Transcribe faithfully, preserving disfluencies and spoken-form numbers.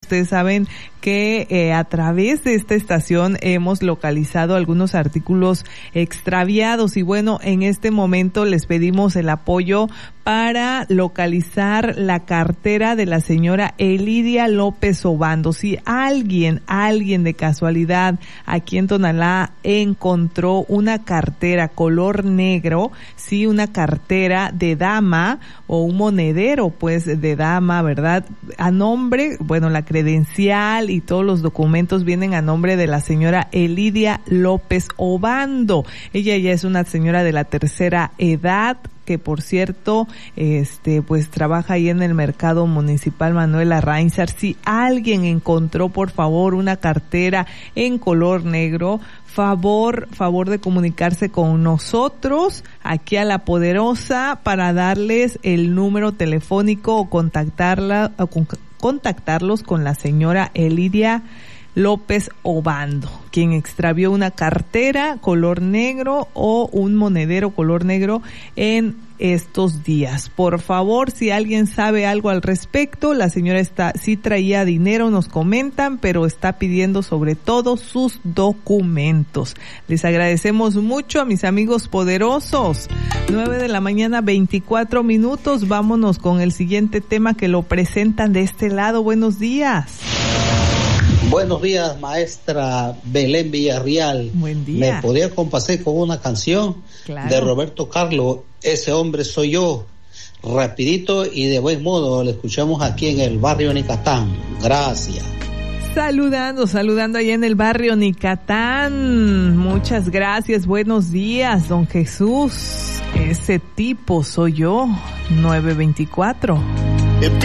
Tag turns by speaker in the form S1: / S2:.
S1: Ustedes saben que eh, a través de esta estación hemos localizado algunos artículos extraviados y bueno, en este momento les pedimos el apoyo para localizar la cartera de la señora Elidia López Obando. Si alguien, alguien de casualidad aquí en Tonalá encontró una cartera color negro, sí, una cartera de dama o un monedero pues de dama, ¿verdad? A nombre, bueno, la credencial y todos los documentos vienen a nombre de la señora Elidia López Obando. Ella ya es una señora de la tercera edad, que por cierto, este, pues trabaja ahí en el mercado municipal Manuel Arrainzar. Si alguien encontró, por favor, una cartera en color negro, favor, favor de comunicarse con nosotros aquí a La Poderosa para darles el número telefónico o contactarla, o con, contactarlos con la señora Elidia López Obando, quien extravió una cartera color negro o un monedero color negro en estos días. Por favor, si alguien sabe algo al respecto, la señora está, sí traía dinero, nos comentan, pero está pidiendo sobre todo sus documentos. Les agradecemos mucho a mis amigos poderosos. nueve de la mañana, veinticuatro minutos. Vámonos con el siguiente tema que lo presentan de este lado. Buenos días.
S2: Buenos días, maestra Belén Villarreal.
S1: Buen día.
S2: ¿Me podría complacer con una canción? Claro. De Roberto Carlos, Ese hombre soy yo? Rapidito y de buen modo, lo escuchamos aquí en el barrio Nicatán. Gracias.
S1: Saludando, saludando allá en el barrio Nicatán. Muchas gracias, buenos días, don Jesús. Ese tipo soy yo, nueve veinticuatro.